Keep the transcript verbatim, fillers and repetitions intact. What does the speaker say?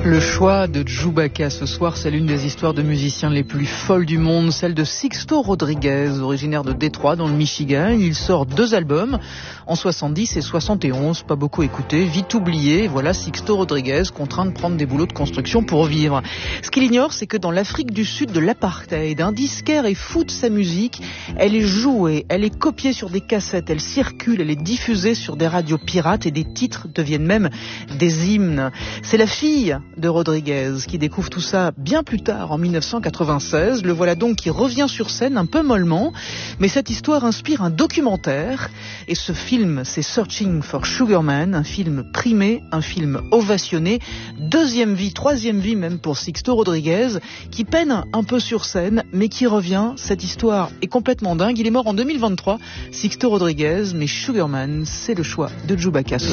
Le choix de Chewbacca ce soir, c'est l'une des histoires de musiciens les plus folles du monde, celle de Sixto Rodriguez, originaire de Détroit dans le Michigan. Il sort deux albums en soixante-dix et soixante et onze, pas beaucoup écoutés, vite oublié. Voilà Sixto Rodriguez contraint de prendre des boulots de construction pour vivre. Ce qu'il ignore, c'est que dans l'Afrique du Sud de l'apartheid, un disquaire est fou de sa musique. Elle est jouée, elle est copiée sur des cassettes, elle circule, elle est diffusée sur des radios pirates et des titres deviennent même des hymnes. C'est la fille de Rodriguez qui découvre tout ça bien plus tard en dix-neuf cent quatre-vingt-seize. Le voilà donc qui revient sur scène un peu mollement, mais cette histoire inspire un documentaire et ce film, c'est Searching for Sugar Man, un film primé, un film ovationné, deuxième vie, troisième vie même pour Sixto Rodriguez qui peine un peu sur scène mais qui revient. Cette histoire est complètement dingue. Il est mort en deux mille vingt-trois, Sixto Rodriguez, mais Sugar Man, c'est le choix de Chewbacca.